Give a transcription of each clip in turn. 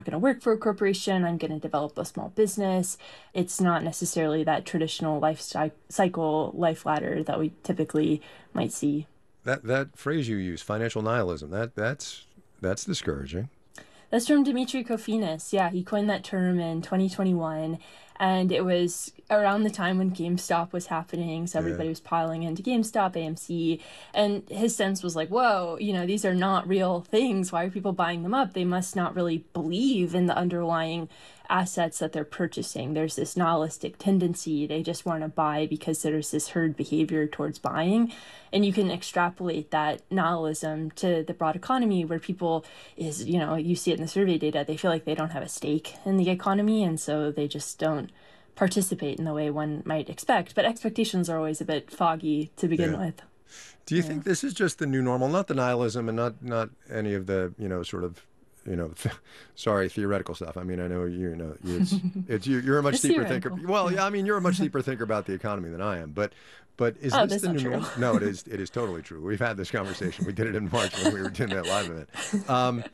going to work for a corporation. I'm going to develop a small business. It's not necessarily that traditional cycle life ladder that we typically might see. That phrase you use, financial nihilism, that's discouraging. That's from Dimitri Kofinas. Yeah, he coined that term in 2021. And it was around the time when GameStop was happening. So Yeah. everybody was piling into GameStop, AMC. And his sense was like, whoa, these are not real things. Why are people buying them up? They must not really believe in the underlying assets that they're purchasing. There's this nihilistic tendency. They just want to buy because there's this herd behavior towards buying. And you can extrapolate that nihilism to the broad economy where people you see it in the survey data, they feel like they don't have a stake in the economy. And so they just don't participate in the way one might expect. But expectations are always a bit foggy to begin Yeah. with. Do you Yeah. think this is just the new normal, not the nihilism and not any of the, sort of, sorry, theoretical stuff. I mean, I know you're a much It's deeper thinker. theoretical. Well, Yeah. yeah, I mean, you're a much deeper thinker about the economy than I am. But is Oh, this that's the not new true. normal? No, it is totally true. We've had this conversation. We did it in March when we were doing that live event.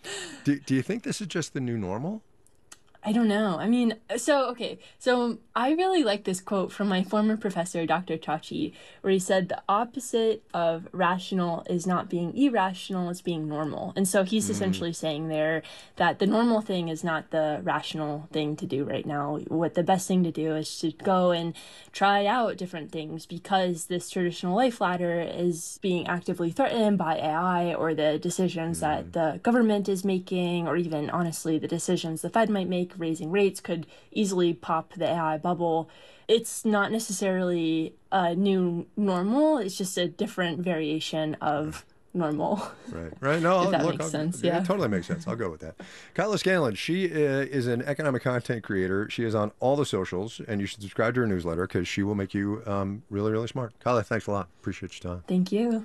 Do you think this is just the new normal? I don't know. I mean, okay. So I really like this quote from my former professor, Dr. Chachi, where he said the opposite of rational is not being irrational, it's being normal. And so he's Mm, essentially saying there that the normal thing is not the rational thing to do right now. What the best thing to do is to go and try out different things because this traditional life ladder is being actively threatened by AI or the decisions that mm, the government is making, or even honestly, the decisions the Fed might make raising rates could easily pop the AI bubble. It's not necessarily a new normal, it's just a different variation of normal, right. No, if that look, makes sense. it Yeah. totally makes sense. I'll go with that. Kyla Scanlon, she is an economic content creator. She is on all the socials, and you should subscribe to her newsletter because she will make you really, really smart. Kyla, thanks a lot. Appreciate your time. Thank you.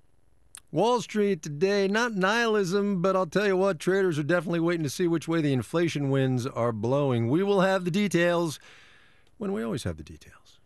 Wall Street today, not nihilism, but I'll tell you what, traders are definitely waiting to see which way the inflation winds are blowing. We will have the details when we always have the details.